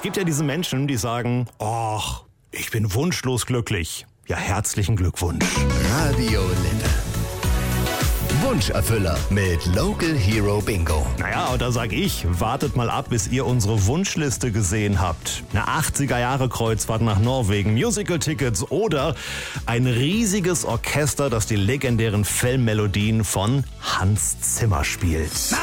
gibt ja diese Menschen, die sagen, ach, ich bin wunschlos glücklich. Ja, herzlichen Glückwunsch. Radio Linde. Wunscherfüller mit Local Hero Bingo. Naja, und da sag ich, wartet mal ab, bis ihr unsere Wunschliste gesehen habt. Eine 80er-Jahre-Kreuzfahrt nach Norwegen, Musical-Tickets oder ein riesiges Orchester, das die legendären Fellmelodien von Hans Zimmer spielt.